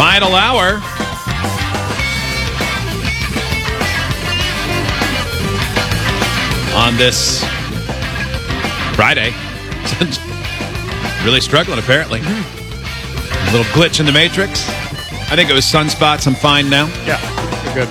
Final hour. On this Friday. Really struggling, apparently. A little glitch in the Matrix. I think it was sunspots. I'm fine now. Yeah, you're good.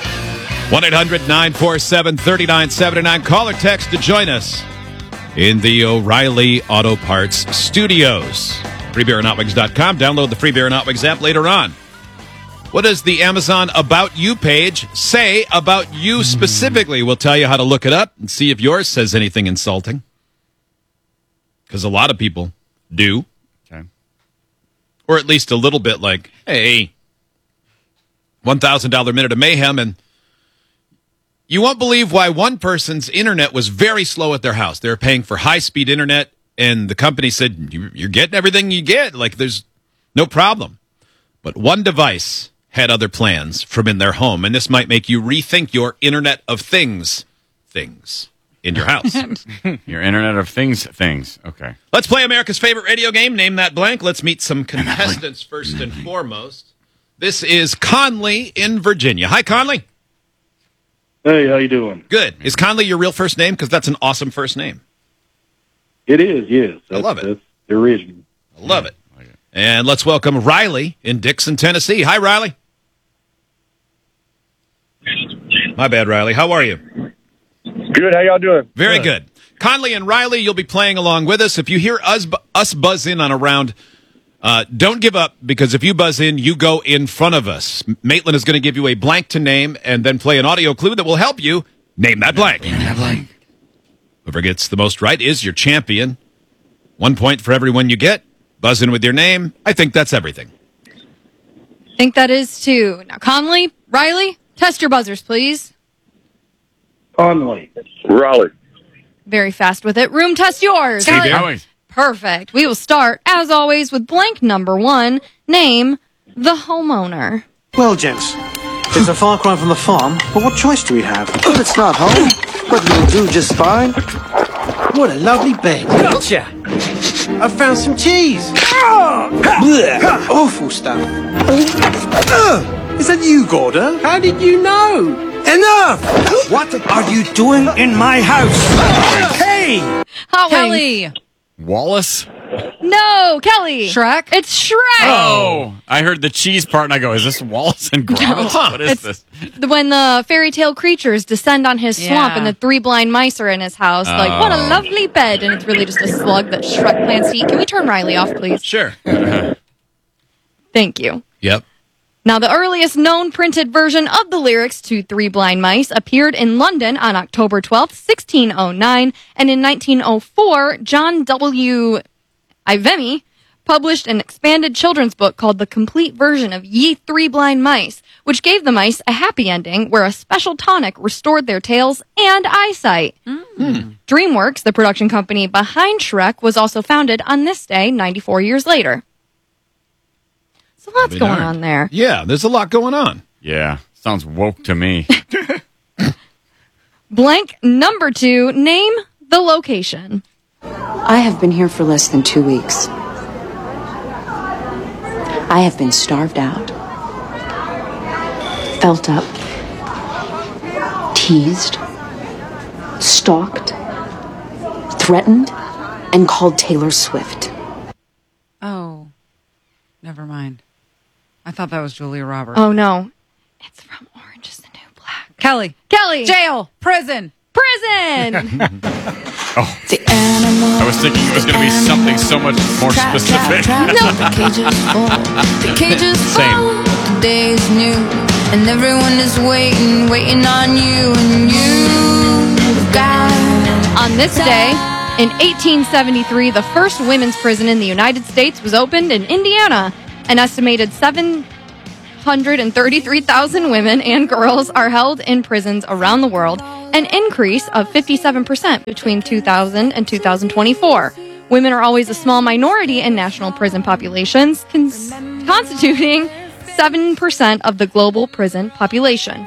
1-800-947-3979. Call or text to join us in the O'Reilly Auto Parts Studios. FreeBeerandHotWings.com. Download the Free Beer and Hot Wings app later on. What does the Amazon About You page say about you specifically? We'll tell you how to look it up and see if yours says anything insulting. Because a lot of people do. Okay. Or at least a little bit like, hey, $1,000 minute of mayhem, and you won't believe why one person's internet was very slow at their house. They were paying for high-speed internet, and the company said, you're getting everything you get. Like, there's no problem. But one device had other plans from in their home, and this might make you rethink your Internet of Things in your house. Your Internet of Things. Okay. Let's play America's favorite radio game, Name That Blank. Let's meet some contestants first and foremost. This is Conley in Virginia. Hi, Conley. Hey, how you doing? Good. Is Conley your real first name? Because that's an awesome first name. It is, yes. I love it. That's the original. I love it. And let's welcome Riley in Dixon, Tennessee. Hi, Riley. My bad, Riley. How are you? Good. How y'all doing? Very good. Conley and Riley, you'll be playing along with us. If you hear us buzz in on a round, don't give up, because if you buzz in, you go in front of us. Maitland is going to give you a blank to name and then play an audio clue that will help you name that blank. Name that blank. Whoever gets the most right is your champion. 1 point for every one you get. Buzz in with your name. I think that's everything. I think that is too. Now, Conley, Riley, test your buzzers, please. Conley. Raleigh. Very fast with it. Room test yours. Free beer. Always. Perfect. We will start, as always, with blank number 1. Name the homeowner. Well, gents, it's a far cry from the farm, but what choice do we have? Well, it's not home, but we'll do just fine. What a lovely bed. Gotcha! I found some cheese. Blech. Awful stuff. Is that you, Gordo? How did you know? Enough! What are you doing in my house? Hey! Hot Wings. Kelly. Wallace? No, Kelly. Shrek? It's Shrek. Oh, I heard the cheese part and I go, is this Wallace and Gromit? What is this? When the fairy tale creatures descend on his swamp Yeah. and the 3 blind mice are in his house, like, what a lovely bed. And it's really just a slug that Shrek plans to eat. Can we turn Riley off, please? Sure. Thank you. Yep. Now, the earliest known printed version of the lyrics to 3 Blind Mice appeared in London on October 12th, 1609, and in 1904, John W. Ivemy published an expanded children's book called The Complete Version of Ye 3 Blind Mice, which gave the mice a happy ending where a special tonic restored their tails and eyesight. DreamWorks, the production company behind Shrek, was also founded on this day 94 years later. So lots going darned. on there. Yeah, there's a lot going on. Yeah, sounds woke to me. Blank number 2, name the location. I have been here for less than 2 weeks. I have been starved out, felt up, teased, stalked, threatened, and called Taylor Swift. Oh, never mind. I thought that was Julia Roberts. Oh, no. It's from Orange is the New Black. Kelly. Kelly. Jail. Prison. Prison. I was thinking it was going to be something so much more specific. The cages Same. full, the day is new, and everyone is waiting on you, and you got On this day, in 1873, the first women's prison in the United States was opened in Indiana. An estimated 733,000 women and girls are held in prisons around the world, an increase of 57% between 2000 and 2024. Women are always a small minority in national prison populations, constituting 7% of the global prison population.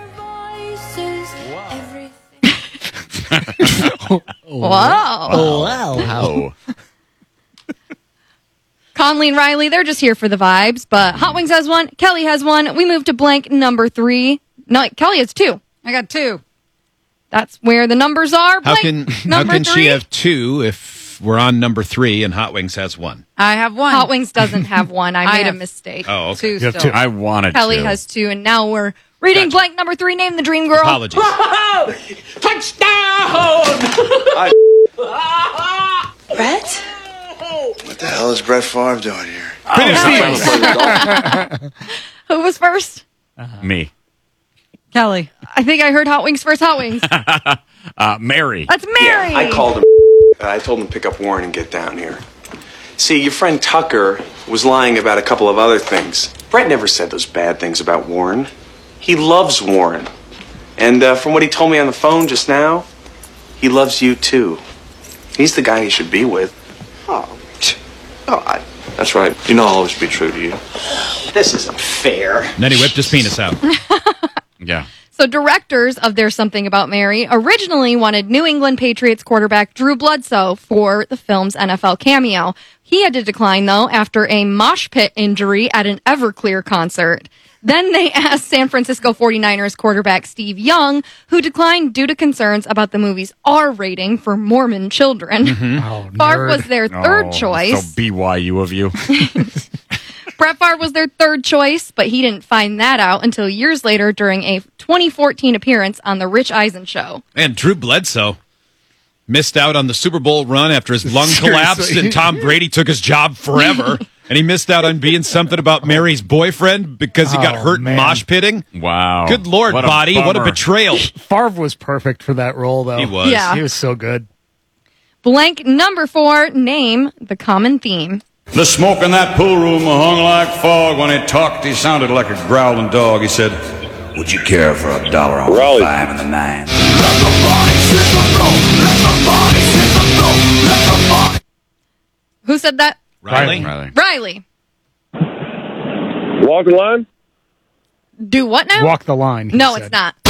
Wow. Oh. Conley and Riley, they're just here for the vibes. But Hot Wings has one. Kelly has one. We move to blank number 3. No, Kelly has 2. I got 2. That's where the numbers are. How Blank can number she 3? have 2 if we're on number 3 and Hot Wings has 1? I have 1. Hot Wings doesn't have 1. I made a have mistake. Oh, okay. 2 still. I wanted Kelly to. has 2, and now we're reading blank number 3. Name the Dream Girl. Apologies. Brett? What the hell is Brett Favre doing here? Who was first? Me. Kelly. I think I heard Hot Wings first. Hot Wings. Mary. That's Mary. I called him. I told him to pick up Warren and get down here. See, your friend Tucker was lying about a couple of other things. Brett never said those bad things about Warren. He loves Warren. And from what he told me on the phone just now, he loves you too. He's the guy he should be with. That's right. You know I'll always be true to you. This isn't fair. And then he whipped his penis out. Yeah. So directors of There's Something About Mary originally wanted New England Patriots quarterback Drew Bledsoe for the film's NFL cameo. He had to decline, though, after a mosh pit injury at an Everclear concert. Then they asked San Francisco 49ers quarterback Steve Young, who declined due to concerns about the movie's R rating for Mormon children. Favre was their third choice. So BYU of you. Brett Favre was their third choice, but he didn't find that out until years later during a 2014 appearance on The Rich Eisen Show. And Drew Bledsoe missed out on the Super Bowl run after his lung collapsed and Tom Brady took his job forever. And he missed out on being something about Mary's boyfriend because he got hurt in mosh pitting. Wow. Good Lord, What a Body. What a bummer. betrayal. Favre was perfect for that role, though. He was. Yeah. He was so good. Blank number 4, name the common theme. The smoke in that pool room hung like fog. When he talked, he sounded like a growling dog. He said, "Would you care for $1 on the 5 and the 9?" Who said that? Riley? Riley. Walk the line? Do what now? Walk the line. he No, said. it's not.